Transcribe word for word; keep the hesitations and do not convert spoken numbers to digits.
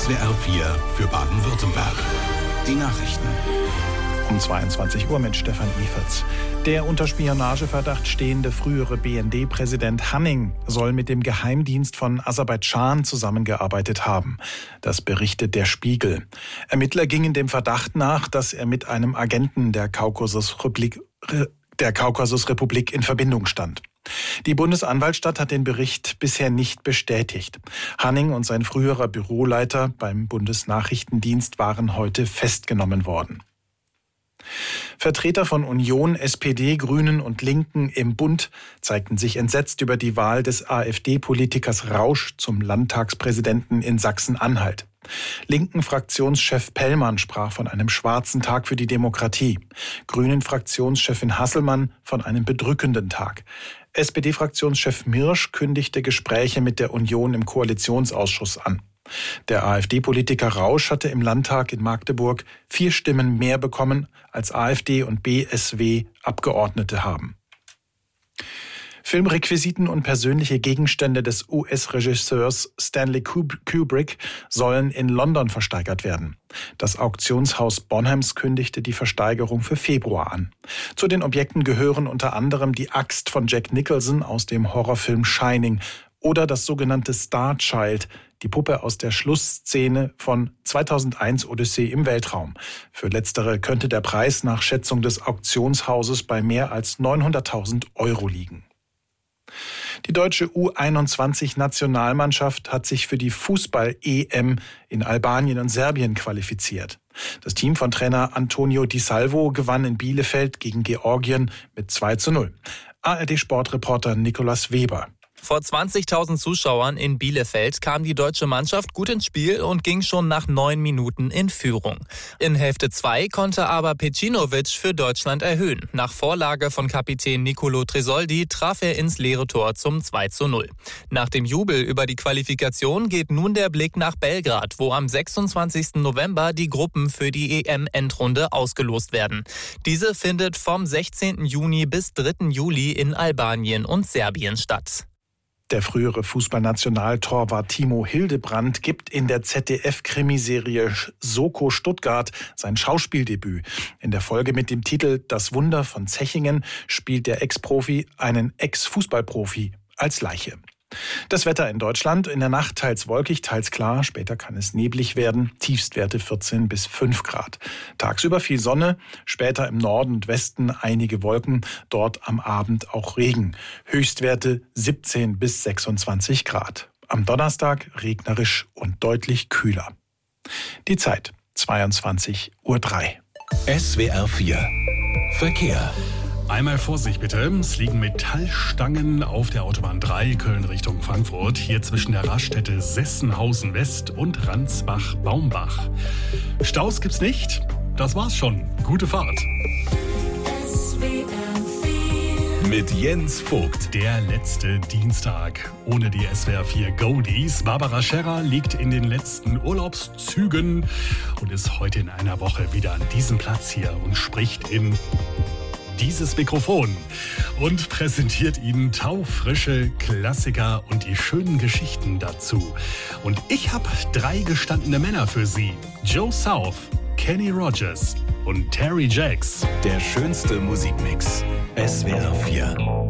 S W R vier für Baden-Württemberg. Die Nachrichten. Um zweiundzwanzig Uhr mit Stefan Eferts. Der unter Spionageverdacht stehende frühere B N D-Präsident Hanning soll mit dem Geheimdienst von Aserbaidschan zusammengearbeitet haben. Das berichtet der Spiegel. Ermittler gingen dem Verdacht nach, dass er mit einem Agenten der Kaukasusrepublik, der Kaukasusrepublik in Verbindung stand. Die Bundesanwaltschaft hat den Bericht bisher nicht bestätigt. Hanning und sein früherer Büroleiter beim Bundesnachrichtendienst waren heute festgenommen worden. Vertreter von Union, S P D, Grünen und Linken im Bund zeigten sich entsetzt über die Wahl des AfD-Politikers Rausch zum Landtagspräsidenten in Sachsen-Anhalt. Linken-Fraktionschef Pellmann sprach von einem schwarzen Tag für die Demokratie. Grünen-Fraktionschefin Hasselmann von einem bedrückenden Tag. S P D-Fraktionschef Mirsch kündigte Gespräche mit der Union im Koalitionsausschuss an. Der AfD-Politiker Rausch hatte im Landtag in Magdeburg vier Stimmen mehr bekommen, als AfD und B S W Abgeordnete haben. Filmrequisiten und persönliche Gegenstände des U S-Regisseurs Stanley Kubrick sollen in London versteigert werden. Das Auktionshaus Bonhams kündigte die Versteigerung für Februar an. Zu den Objekten gehören unter anderem die Axt von Jack Nicholson aus dem Horrorfilm Shining oder das sogenannte Star Child, die Puppe aus der Schlussszene von zweitausendeins Odyssee im Weltraum. Für letztere könnte der Preis nach Schätzung des Auktionshauses bei mehr als neunhunderttausend Euro liegen. Die deutsche U einundzwanzig-Nationalmannschaft hat sich für die Fußball-E M in Albanien und Serbien qualifiziert. Das Team von Trainer Antonio Di Salvo gewann in Bielefeld gegen Georgien mit zwei zu null. A R D-Sportreporter Nicolas Weber. Vor zwanzigtausend Zuschauern in Bielefeld kam die deutsche Mannschaft gut ins Spiel und ging schon nach neun Minuten in Führung. In Hälfte zwei konnte aber Pecinovic für Deutschland erhöhen. Nach Vorlage von Kapitän Nicolo Tresoldi traf er ins leere Tor zum zwei zu null. Nach dem Jubel über die Qualifikation geht nun der Blick nach Belgrad, wo am sechsundzwanzigsten November die Gruppen für die E M-Endrunde ausgelost werden. Diese findet vom sechzehnten Juni bis dritten Juli in Albanien und Serbien statt. Der frühere Fußballnationaltorwart Timo Hildebrand gibt in der Z D F-Krimiserie Soko Stuttgart sein Schauspieldebüt. In der Folge mit dem Titel Das Wunder von Zechingen spielt der Ex-Profi einen Ex-Fußballprofi als Leiche. Das Wetter in Deutschland: in der Nacht teils wolkig, teils klar, später kann es neblig werden, Tiefstwerte vierzehn bis fünf Grad. Tagsüber viel Sonne, später im Norden und Westen einige Wolken, dort am Abend auch Regen. Höchstwerte siebzehn bis sechsundzwanzig Grad. Am Donnerstag regnerisch und deutlich kühler. Die Zeit zweiundzwanzig Uhr drei. S W R vier Verkehr. Einmal Vorsicht bitte, es liegen Metallstangen auf der Autobahn drei Köln Richtung Frankfurt, hier zwischen der Raststätte Sessenhausen West und Ransbach-Baumbach. Staus gibt's nicht, das war's schon. Gute Fahrt. Mit Jens Vogt. Der letzte Dienstag ohne die S W R vier Goldies. Barbara Scherrer liegt in den letzten Urlaubszügen und ist heute in einer Woche wieder an diesem Platz hier und spricht in dieses Mikrofon und präsentiert Ihnen taufrische Klassiker und die schönen Geschichten dazu. Und ich habe drei gestandene Männer für Sie. Joe South, Kenny Rogers und Terry Jacks. Der schönste Musikmix. S W R vier.